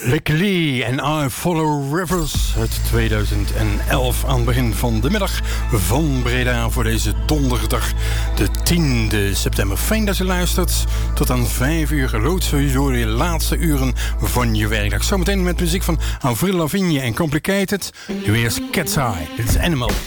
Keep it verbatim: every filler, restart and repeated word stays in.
Lee en I Follow Rivers uit tweeduizend elf aan het begin van de middag van Breda voor deze donderdag de tiende september. Fijn dat je luistert. Tot aan vijf uur loodsen we door de laatste uren van je werkdag. Zometeen met muziek van Avril Lavigne en Complicated. Nu eerst Cat's Eye. Dit is Animal.